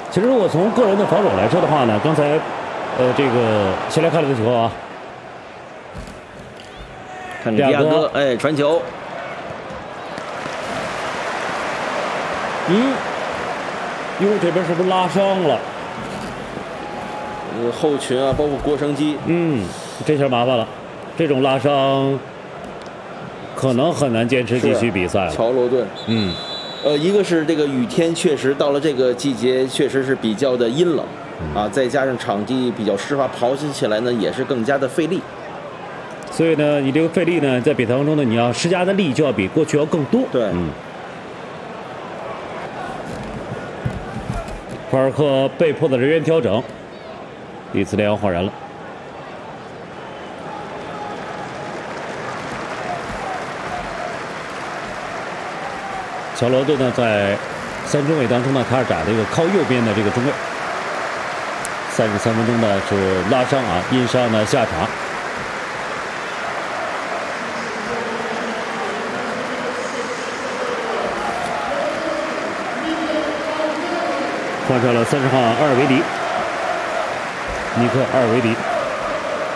其实我从个人的防守来说的话呢，刚才这个先来看这个球啊， 看迪亚哥，哎，传球， 哟，这边是不是拉伤了？ 后群啊，包括郭成基， 这下麻烦了，这种拉伤可能很难坚持继续比赛了。 乔罗顿，一个是这个雨天确实到了这个季节确实是比较的阴冷啊，再加上场地比较湿滑，跑起来呢也是更加的费力。 所以呢，你这个费力呢，在比赛当中呢，你要施加的力就要比过去要更多。 对， 库尔克被迫的人员调整，第一次联防换人了。乔罗顿呢，在三中卫当中呢，他是打了一个靠右边的这个中卫。33分钟呢是拉伤啊，因伤呢下场。换上了30号阿尔维迪，尼克·阿尔维迪。